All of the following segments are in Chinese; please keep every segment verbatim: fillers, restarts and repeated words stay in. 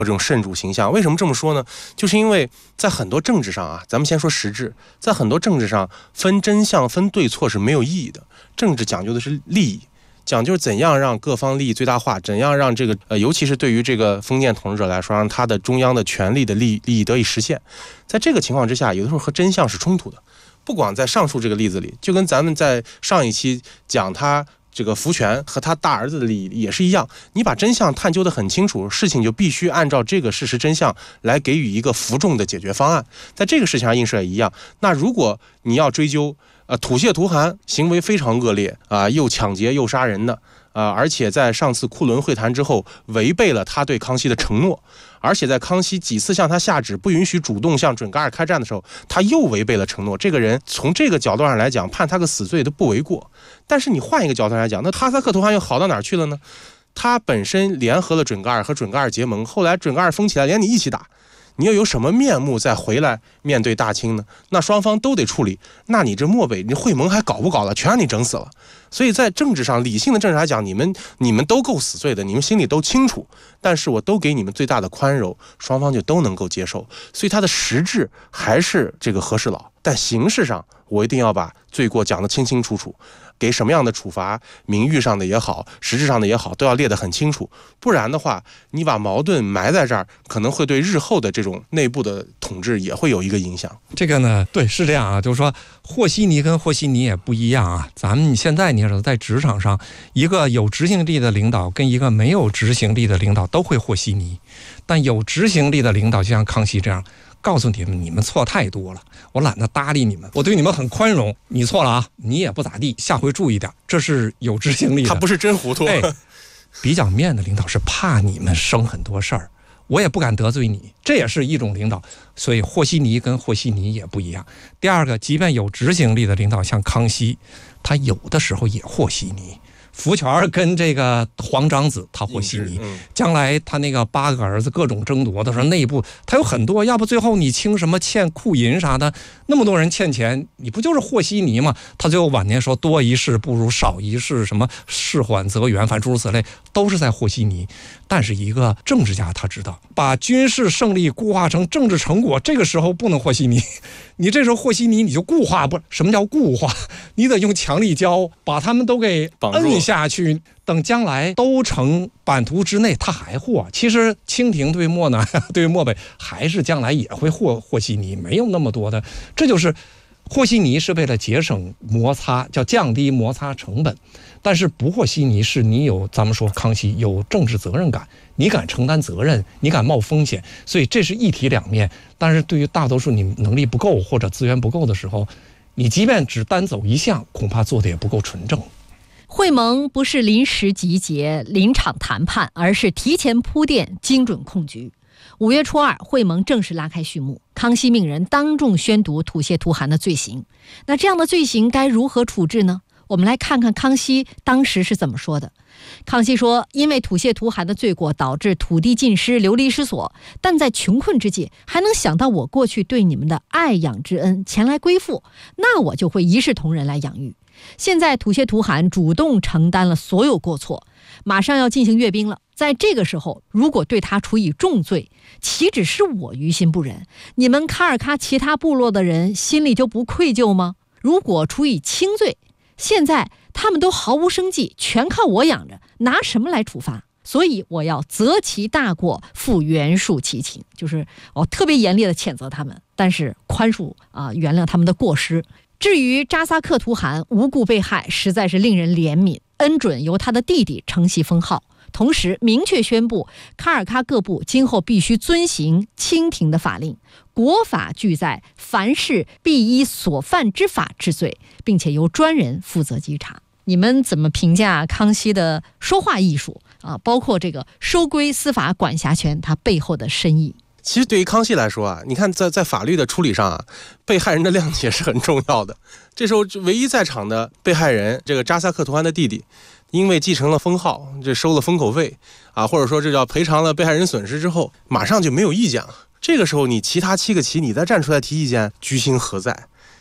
这种圣主形象。为什么这么说呢？就是因为在很多政治上啊，咱们先说实质，在很多政治上分真相分对错是没有意义的。政治讲究的是利益，讲究怎样让各方利益最大化，怎样让这个呃，尤其是对于这个封建统治者来说，让他的中央的权力的利益利益得以实现。在这个情况之下，有的时候和真相是冲突的。不光在上述这个例子里，就跟咱们在上一期讲他这个福全和他大儿子的利益也是一样，你把真相探究得很清楚，事情就必须按照这个事实真相来给予一个服众的解决方案。在这个事情上映射也一样。那如果你要追究呃吐谢图汗行为非常恶劣啊、呃，又抢劫又杀人的啊、呃，而且在上次库伦会谈之后违背了他对康熙的承诺，而且在康熙几次向他下旨不允许主动向准噶尔开战的时候，他又违背了承诺。这个人从这个角度上来讲，判他个死罪都不为过。但是你换一个角度来讲，那哈萨克图汗又好到哪儿去了呢？他本身联合了准噶尔，和准噶尔结盟，后来准噶尔疯起来，连你一起打。你又有什么面目再回来面对大清呢？那双方都得处理，那你这漠北你会盟还搞不搞了？全让你整死了。所以在政治上，理性的政治来讲，你们你们都够死罪的，你们心里都清楚，但是我都给你们最大的宽容，双方就都能够接受。所以它的实质还是这个和事佬，但形式上我一定要把罪过讲得清清楚楚，给什么样的处罚，名誉上的也好，实质上的也好，都要列得很清楚。不然的话，你把矛盾埋在这儿，可能会对日后的这种内部的统治也会有一个影响。 这个呢，对，是这样啊，就是说和稀泥跟和稀泥也不一样啊。咱们现在你说在职场上，一个有执行力的领导跟一个没有执行力的领导都会和稀泥，但有执行力的领导就像康熙这样，告诉你们，你们错太多了，我懒得搭理你们，我对你们很宽容，你错了啊，你也不咋地，下回注意点，这是有执行力的。 他不是真糊涂。 哎，比较面的领导是怕你们生很多事儿，我也不敢得罪你，这也是一种领导。所以和稀泥跟和稀泥也不一样。第二个，即便有执行力的领导，像康熙，他有的时候也和稀泥。福全跟这个皇长子他和稀泥，将来他那个八个儿子各种争夺的时候，内部他有很多，要不最后你清什么欠库银啥的，那么多人欠钱，你不就是和稀泥吗？他最后晚年说多一事不如少一事，什么事缓则圆，反正诸如此类，都是在和稀泥。但是一个政治家他知道，把军事胜利固化成政治成果，这个时候不能和稀泥。你这时候和稀泥，你就固化，不是什么叫固化？你得用强力胶把他们都给摁下去，等将来都成版图之内，他还和。其实清廷对漠南、对漠北，还是将来也会和和稀泥，没有那么多的。这就是和稀泥是为了节省摩擦，叫降低摩擦成本。但是不和稀泥是你有，咱们说康熙有政治责任感，你敢承担责任，你敢冒风险，所以这是一体两面。但是对于大多数你能力不够或者资源不够的时候，你即便只单走一项，恐怕做的也不够纯正。 会盟不是临时集结、临场谈判，而是提前铺垫、精准控局。五月初二，会盟正式拉开序幕。康熙命人当众宣读吐谢图汗的罪行。那这样的罪行该如何处置呢？我们来看看康熙当时是怎么说的。康熙说，因为吐谢图汗的罪过导致土地尽失、流离失所，但在穷困之际还能想到我过去对你们的爱养之恩前来归附，那我就会一视同仁来养育。现在吐谢图汗主动承担了所有过错，马上要进行阅兵了，在这个时候如果对他处以重罪，岂止是我于心不忍，你们卡尔喀其他部落的人心里就不愧疚吗？如果处以轻罪，现在他们都毫无生计，全靠我养着，拿什么来处罚？所以我要责其大过，复原恕其情，就是我特别严厉的谴责他们，但是宽恕啊、呃，原谅他们的过失。至于扎萨克图汗无故被害，实在是令人怜悯，恩准由他的弟弟承袭封号，同时明确宣布卡尔喀各部今后必须遵行清廷的法令，国法俱在，凡事必依所犯之法治罪，并且由专人负责稽查。你们怎么评价康熙的说话艺术啊？包括这个收归司法管辖权，它背后的深意。 其实对于康熙来说啊，你看在在法律的处理上啊，被害人的谅解是很重要的。这时候唯一在场的被害人这个扎萨克图汗的弟弟，因为继承了封号，这收了封口费啊，或者说这叫赔偿了被害人损失之后，马上就没有意见了。这个时候你其他七个旗你再站出来提意见，居心何在？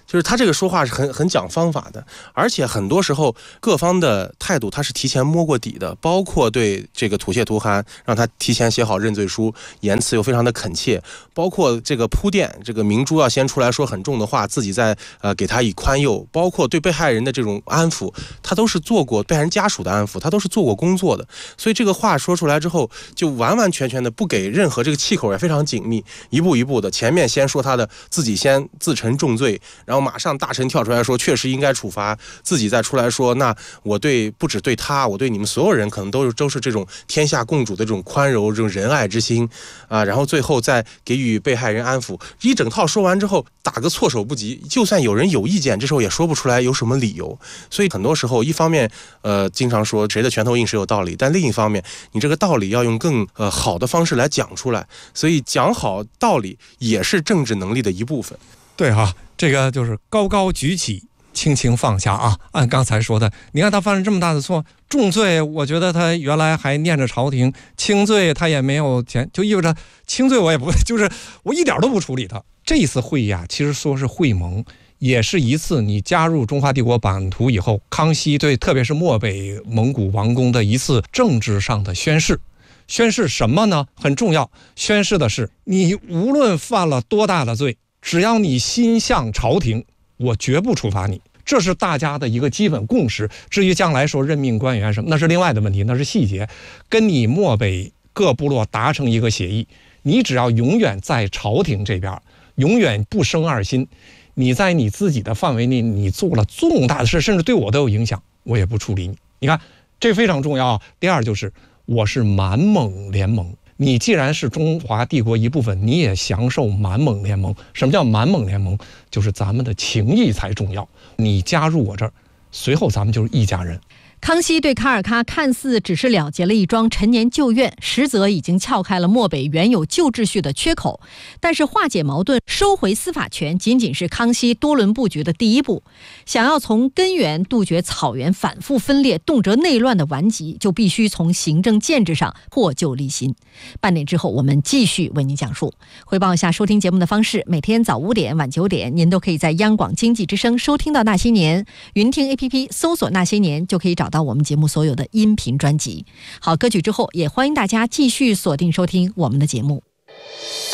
就是他这个说话是很很讲方法的，而且很多时候各方的态度他是提前摸过底的，包括对这个吐谢图汗让他提前写好认罪书，言辞又非常的恳切，包括这个铺垫，这个明珠要先出来说很重的话，自己再呃给他以宽宥，包括对被害人的这种安抚，他都是做过被害人家属的安抚，他都是做过工作的，所以这个话说出来之后，就完完全全的不给任何这个气口也非常紧密，一步一步的，前面先说他的自己先自陈重罪，然后马上大臣跳出来说确实应该处罚，自己再出来说那我对不只对他，我对你们所有人可能都是都是这种天下共主的这种宽柔，这种仁爱之心啊，然后最后再给予被害人安抚，一整套说完之后打个措手不及，就算有人有意见，这时候也说不出来有什么理由。所以很多时候一方面呃经常说谁的拳头硬谁有道理，但另一方面你这个道理要用更呃好的方式来讲出来，所以讲好道理也是政治能力的一部分。 对哈、啊，这个就是高高举起，轻轻放下啊。按刚才说的，你看他犯了这么大的错，重罪我觉得他原来还念着朝廷，轻罪他也没有钱，就意味着轻罪我也不就是我一点都不处理他。这一次会议啊，其实说是会盟，也是一次你加入中华帝国版图以后，康熙对特别是漠北蒙古王公的一次政治上的宣誓。宣誓什么呢？很重要，宣誓的是你无论犯了多大的罪，只要你心向朝廷，我绝不处罚你。这是大家的一个基本共识。至于将来说任命官员什么，那是另外的问题，那是细节。跟你漠北各部落达成一个协议，你只要永远在朝廷这边，永远不生二心。你在你自己的范围内，你做了重大的事，甚至对我都有影响，我也不处理你。你看，这非常重要。第二就是我是满蒙联盟，你既然是中华帝国一部分，你也享受满蒙联盟。什么叫满蒙联盟？就是咱们的情谊才重要。你加入我这儿，随后咱们就是一家人。 康熙对卡尔喀看似只是了结了一桩陈年旧怨，实则已经撬开了漠北原有旧秩序的缺口。但是化解矛盾、收回司法权，仅仅是康熙多轮布局的第一步。想要从根源杜绝草原反复分裂、动辄内乱的顽疾，就必须从行政建制上破旧立新。半点之后，我们继续为您讲述。汇报一下收听节目的方式：每天早五点、晚九点，您都可以在央广经济之声收听到《那些年》，云听 A P P 搜索《那些年》就可以找到我们节目所有的音频专辑。好，歌曲之后，也欢迎大家继续锁定收听我们的节目。